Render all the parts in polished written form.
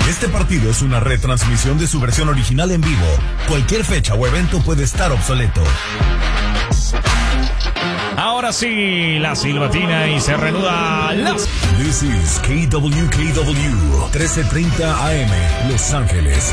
Este partido es una retransmisión de su versión original en vivo. Cualquier fecha o evento puede estar obsoleto. Ahora sí, la silbatina y se reanuda las... This is KWKW 1330 AM, Los Ángeles.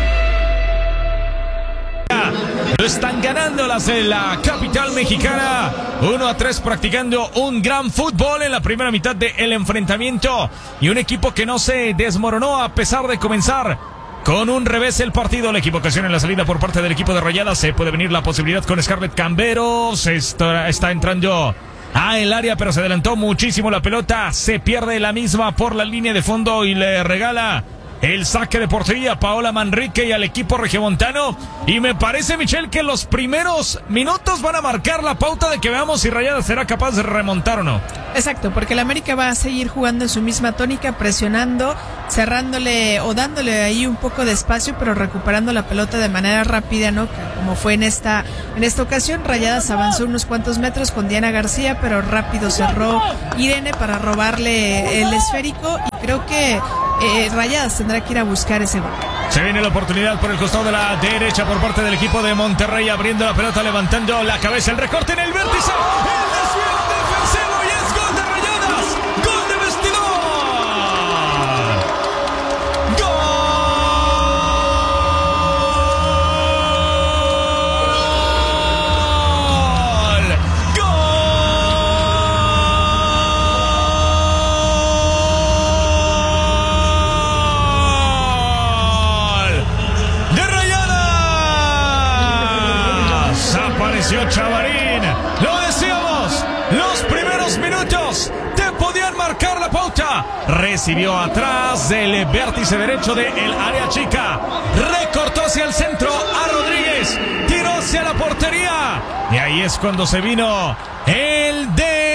Lo están ganando las de la capital mexicana. 1-3 practicando un gran fútbol en la primera mitad del enfrentamiento. Y un equipo que no se desmoronó a pesar de comenzar con un revés el partido. La equivocación en la salida por parte del equipo de Rayadas. Se puede venir la posibilidad con Scarlett Camberos. Está entrando a el área, pero se adelantó muchísimo la pelota. Se pierde la misma por la línea de fondo y le regala el saque de portería a Paola Manrique y al equipo regiomontano. Y me parece, Michelle, que los primeros minutos van a marcar la pauta de que veamos si Rayadas será capaz de remontar o no. Exacto, porque el América va a seguir jugando en su misma tónica, presionando, cerrándole o dándole ahí un poco de espacio, pero recuperando la pelota de manera rápida, ¿no? Como fue en esta ocasión. Rayadas avanzó unos cuantos metros con Diana García, pero rápido cerró Irene para robarle el esférico, y creo que Rayadas tendrá que ir a buscar ese gol. Se viene la oportunidad por el costado de la derecha por parte del equipo de Monterrey, abriendo la pelota, levantando la cabeza, el recorte en el vértice, el desvío defensivo, y es gol de Rayadas, gol de vestidor, Chavarín, lo decíamos, los primeros minutos te podían marcar la pauta. Recibió atrás del vértice derecho del área chica, recortó hacia el centro a Rodríguez, tiró hacia la portería, y ahí es cuando se vino el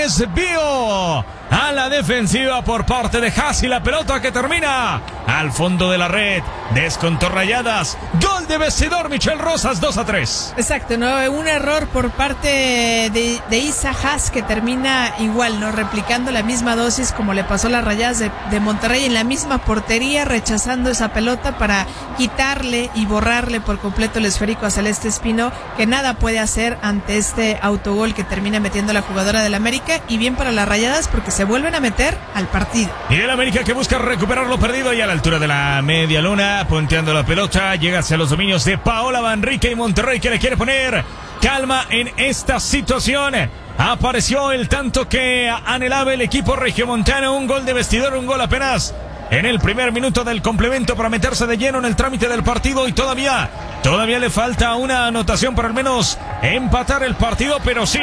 desvío a la defensiva por parte de Haas, y la pelota que termina al fondo de la red. Descontó Rayadas, gol de vestidor, Michelle Rosas, 2-3. Exacto, ¿no? Un error por parte de Isa Haas, que termina igual, ¿no? Replicando la misma dosis como le pasó a las Rayadas de Monterrey, en la misma portería, rechazando esa pelota para quitarle y borrarle por completo el esférico a Celeste Espino, que nada puede hacer ante este autogol que termina metiendo la jugadora del América. Y bien para las Rayadas, porque se vuelven a meter al partido. Y el América que busca recuperar lo perdido, y a la altura de la media luna, punteando la pelota, llega hacia los dominios de Paola Manrique, y Monterrey que le quiere poner calma en esta situación. Apareció el tanto que anhelaba el equipo regiomontano, un gol de vestidor, un gol apenas en el primer minuto del complemento para meterse de lleno en el trámite del partido, y todavía le falta una anotación para al menos empatar el partido, pero sí,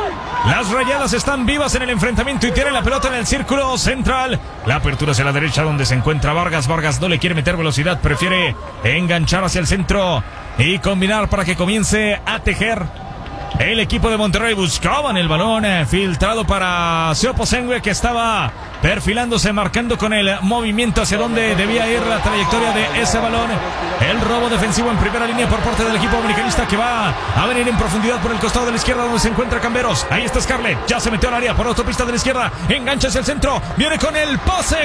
las Rayadas están vivas en el enfrentamiento y tienen la pelota en el círculo central. La apertura hacia la derecha donde se encuentra Vargas. Vargas no le quiere meter velocidad, prefiere enganchar hacia el centro y combinar para que comience a tejer. El equipo de Monterrey buscaban el balón filtrado para Siopo Sengue, que estaba perfilándose, marcando con el movimiento hacia donde debía ir la trayectoria de ese balón. El robo defensivo en primera línea por parte del equipo americanista, que va a venir en profundidad por el costado de la izquierda donde se encuentra Camberos. Ahí está Scarlett, ya se metió al área por la autopista de la izquierda, engancha hacia el centro, viene con el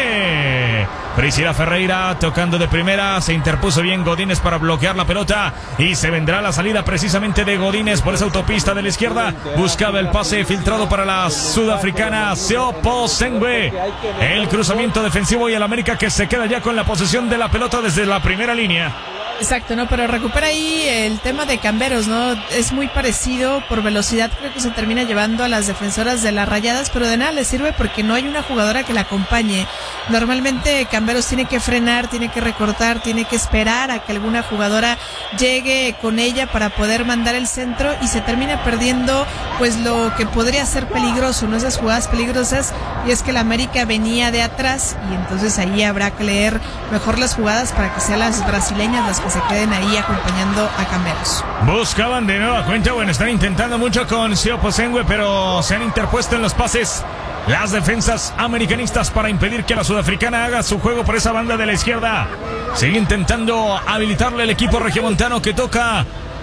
pase. Priscila Ferreira tocando de primera, se interpuso bien Godínez para bloquear la pelota, y se vendrá la salida precisamente de Godínez por esa autopista de la izquierda. Buscaba el pase filtrado para la sudafricana Siopo Sengue. El cruzamiento defensivo, y el América que se queda ya con la posesión de la pelota desde la primera línea. Exacto, ¿no? Pero recupera ahí el tema de Camberos, ¿no? Es muy parecido por velocidad, creo que se termina llevando a las defensoras de las Rayadas, pero de nada le sirve porque no hay una jugadora que la acompañe. Normalmente Camberos tiene que frenar, tiene que recortar, tiene que esperar a que alguna jugadora llegue con ella para poder mandar el centro, y se termina perdiendo pues lo que podría ser peligroso, ¿no? Esas jugadas peligrosas, y es que la América venía de atrás, y entonces ahí habrá que leer mejor las jugadas para que sean las brasileñas las que se queden ahí acompañando a Camberos. Buscaban de nueva cuenta, bueno, están intentando mucho con Siopo Sengue, pero se han interpuesto en los pases las defensas americanistas para impedir que la sudafricana haga su juego por esa banda de la izquierda. Sigue intentando habilitarle el equipo regiomontano, que toca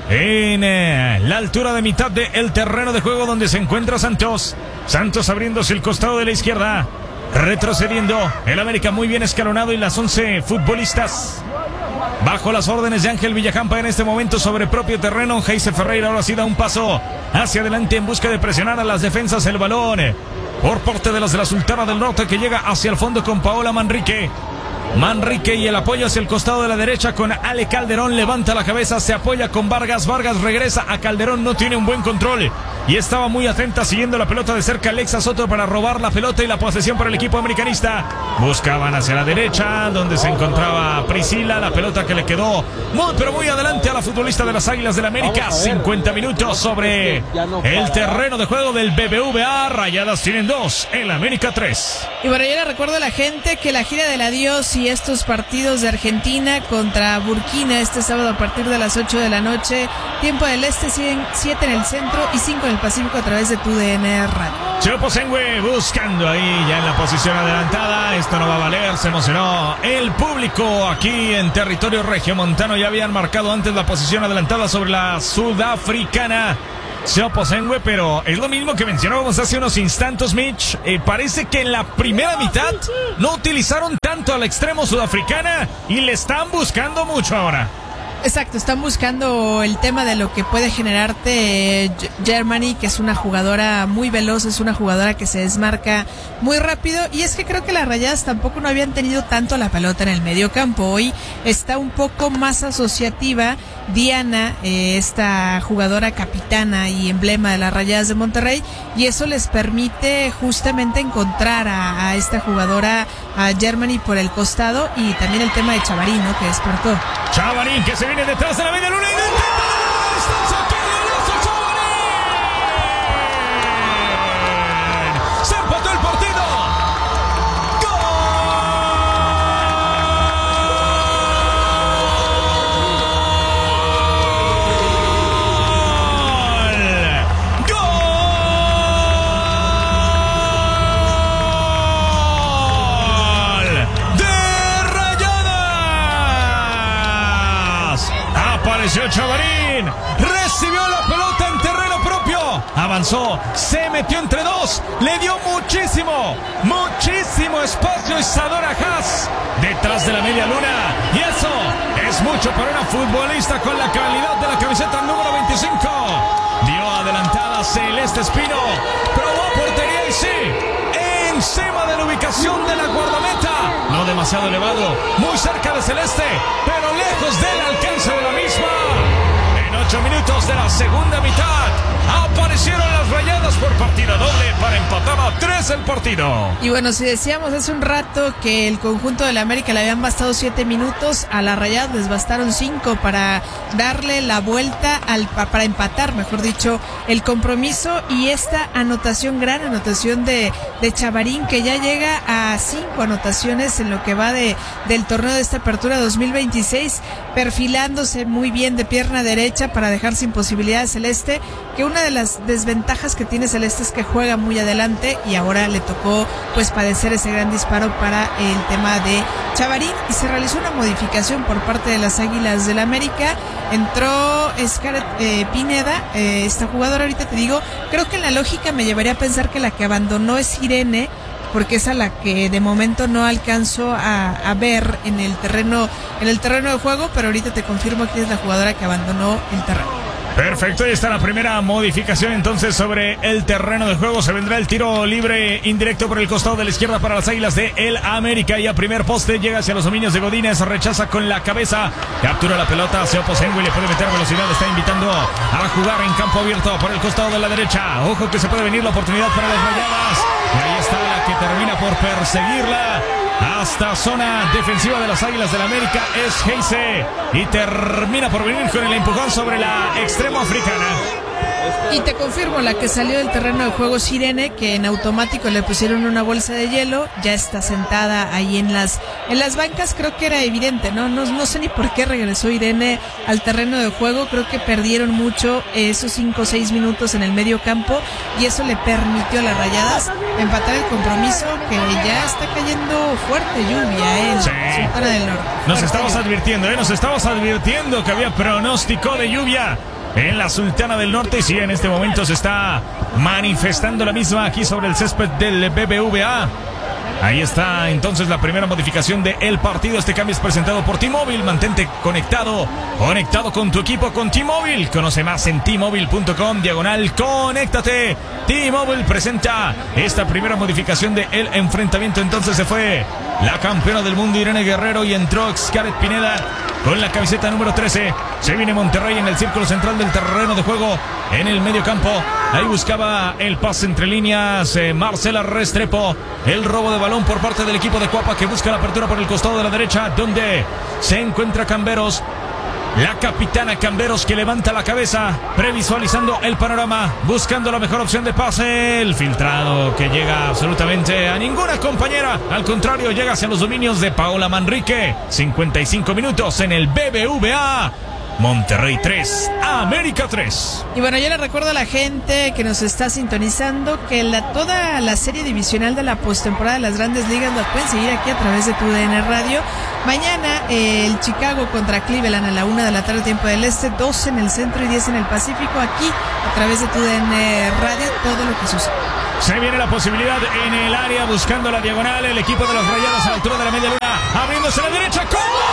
en la altura de mitad del terreno de juego donde se encuentra Santos. Santos abriéndose el costado de la izquierda. retrocediendo el América muy bien escalonado y las 11 futbolistas bajo las órdenes de Ángel Villacampa en este momento sobre propio terreno. Heise Ferreira ahora sí da un paso hacia adelante en busca de presionar a las defensas. El balón por parte de las de la Sultana del Norte, que llega hacia el fondo con Paola Manrique. Manrique y el apoyo hacia el costado de la derecha con Ale Calderón. Levanta la cabeza, se apoya con Vargas. Vargas regresa a Calderón, no tiene un buen control y estaba muy atenta siguiendo la pelota de cerca Alexa Soto para robar la pelota y la posesión para el equipo americanista. Buscaban hacia la derecha donde se encontraba Priscila, la pelota que le quedó muy pero muy adelante a la futbolista de las Águilas del América. 50 minutos sobre el terreno de juego del BBVA. Rayadas tienen 2, el América 3. Y bueno, yo le recuerdo a la gente que la gira del adiós y estos partidos de Argentina contra Burkina este sábado a partir de las 8 de la noche, tiempo del este, 7 en el centro y 5 en el Pacífico a través de TUDN Radio. Choposengüe buscando ahí ya en la posición adelantada. Esto no va a valer, se emocionó el público aquí en territorio regiomontano. Ya habían marcado antes la posición adelantada sobre la sudafricana Choposengüe, pero es lo mismo que mencionábamos hace unos instantes, Mitch. Parece que en la primera mitad no utilizaron tanto al extremo sudafricana y le están buscando mucho ahora. Exacto, están buscando el tema de lo que puede generarte Germany, que es una jugadora muy veloz, es una jugadora que se desmarca muy rápido, y es que creo que las Rayadas tampoco no habían tenido tanto la pelota en el medio campo. Hoy está un poco más asociativa Diana, esta jugadora capitana y emblema de las Rayadas de Monterrey, y eso les permite justamente encontrar a esta jugadora, a Germany por el costado, y también el tema de Chavarín, ¿no?, que despertó. Chavarín que se viene detrás de la media luna y intenta la distancia. ¡Qué golazo, Chavarín! Se empató el partido. Apareció Chavarín, recibió la pelota en terreno propio, avanzó, se metió entre dos, le dio muchísimo espacio Isadora Haas detrás de la media luna, y eso es mucho para una futbolista con la calidad de la camiseta número 25. Dio adelantada Celeste Espino, probó portería y sí, encima de la ubicación de la guardameta, no demasiado elevado, muy cerca de Celeste, pero lejos del alcance de la misma. En 8 minutos de la segunda mitad aparecieron las Rayadas por partida doble para empatar a 3 el partido. Y bueno, si decíamos hace un rato que el conjunto de la América le habían bastado 7 minutos, a las Rayadas les bastaron 5 para darle la vuelta, para empatar, mejor dicho, el compromiso, y esta anotación, gran anotación de Chavarín, que ya llega a 5 anotaciones en lo que va del torneo de esta apertura 2026, perfilándose muy bien de pierna derecha para dejar sin posibilidades Celeste, que una de las desventajas que tiene Celeste es que juega muy adelante, y ahora le tocó pues padecer ese gran disparo para el tema de Chavarín, y se realizó una modificación por parte de las Águilas del América. Entró Scarlett Pineda, esta jugadora, ahorita te digo, creo que en la lógica me llevaría a pensar que la que abandonó es Irene, porque es a la que de momento no alcanzo a ver en el terreno de juego, pero ahorita te confirmo que es la jugadora que abandonó el terreno. Perfecto, ahí está la primera modificación entonces sobre el terreno de juego. Se vendrá el tiro libre indirecto por el costado de la izquierda para las Águilas de el América, y a primer poste llega hacia los dominios de Godínez, rechaza con la cabeza, captura la pelota hacia Oposengo y le puede meter velocidad. Está invitando a jugar en campo abierto por el costado de la derecha. Ojo que se puede venir la oportunidad para las Rayadas, y ahí está la que termina por perseguirla hasta zona defensiva de las Águilas del América. Es Heise, y termina por venir con el empujón sobre la extremo africana. Y te confirmo, la que salió del terreno de juego es Irene, que en automático le pusieron una bolsa de hielo, ya está sentada ahí en las bancas. Creo que era evidente, no sé ni por qué regresó Irene al terreno de juego. Creo que perdieron mucho esos 5 o 6 minutos en el medio campo, y eso le permitió a las Rayadas empatar el compromiso, que ya está cayendo fuerte lluvia en Sultana del Norte. Nos estamos advirtiendo que había pronóstico de lluvia en la Sultana del Norte, y sí, en este momento se está manifestando la misma aquí sobre el césped del BBVA. Ahí está entonces la primera modificación del partido. Este cambio es presentado por T-Mobile. Mantente conectado con tu equipo con T-Mobile. Conoce más en T-Mobile.com/conéctate. T-Mobile presenta esta primera modificación del enfrentamiento. Entonces se fue la campeona del mundo Irene Guerrero y entró Xcaret Pineda con la camiseta número 13. Se viene Monterrey en el círculo central del terreno de juego en el medio campo. Ahí buscaba el pase entre líneas Marcela Restrepo. El robo de balón por parte del equipo de Cuapa, que busca la apertura por el costado de la derecha, donde se encuentra Camberos. La capitana Camberos, que levanta la cabeza, previsualizando el panorama, buscando la mejor opción de pase. El filtrado que llega absolutamente a ninguna compañera. Al contrario, llega hacia los dominios de Paola Manrique. 55 minutos en el BBVA. Monterrey 3, América 3. Y bueno, yo le recuerdo a la gente que nos está sintonizando que toda la serie divisional de la postemporada de las Grandes Ligas la pueden seguir aquí a través de TUDN Radio. Mañana el Chicago contra Cleveland a la 1 de la tarde, tiempo del este, 12 en el centro y 10 en el Pacífico. Aquí a través de TUDN Radio, todo lo que sucede. Se viene la posibilidad en el área, buscando la diagonal, el equipo de los Rayados a la altura de la media luna, abriéndose a la derecha. ¡Gol!